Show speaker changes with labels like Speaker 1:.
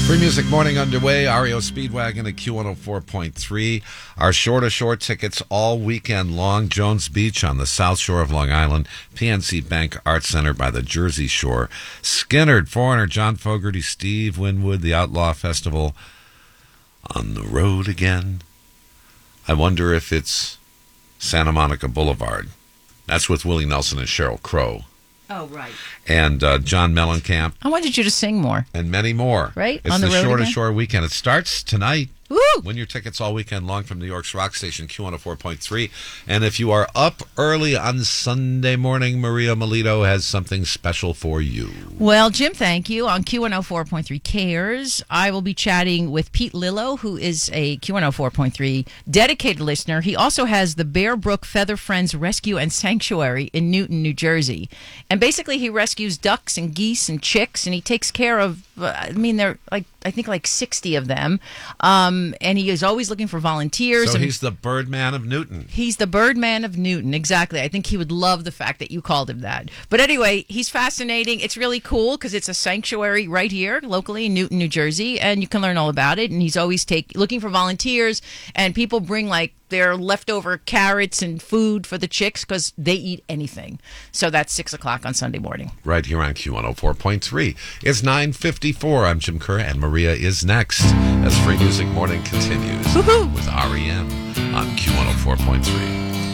Speaker 1: Free Music Morning underway. REO Speedwagon at Q104.3. Our shore-to-shore tickets all weekend long. Jones Beach on the south shore of Long Island. PNC Bank Arts Center by the Jersey Shore. Skinnerd, Foreigner, John Fogerty, Steve Winwood, the Outlaw Festival. On the road again. I wonder if it's Santa Monica Boulevard. That's with Willie Nelson and Sheryl Crow.
Speaker 2: Oh, right.
Speaker 1: And John Mellencamp.
Speaker 2: I wanted you to sing more.
Speaker 1: And many more.
Speaker 2: Right?
Speaker 1: It's
Speaker 2: on the road
Speaker 1: shore-to-shore weekend. It starts tonight.
Speaker 2: Woo!
Speaker 1: Win your tickets all weekend long from New York's Rock Station, Q104.3. And if you are up early on Sunday morning, Maria Melito has something special for you.
Speaker 2: Well, Jim, thank you. On Q104.3 Cares, I will be chatting with Pete Lillo, who is a Q104.3 dedicated listener. He also has the Bear Brook Feather Friends Rescue and Sanctuary in Newton, New Jersey. And basically he rescues ducks and geese and chicks, and he takes care of, they're I think like 60 of them. And he is always looking for volunteers.
Speaker 1: So he's the Birdman of Newton.
Speaker 2: He's the Birdman of Newton, exactly. I think he would love the fact that you called him that. But anyway, he's fascinating. It's really cool because it's a sanctuary right here locally in Newton, New Jersey, and you can learn all about it. And he's always looking for volunteers, and people bring like their leftover carrots and food for the chicks because they eat anything. So that's 6 o'clock on Sunday morning.
Speaker 1: Right here on Q104.3. It's 9:54. I'm Jim Kerr, and Maria is next as Free Music Morning continues with REM on Q104.3.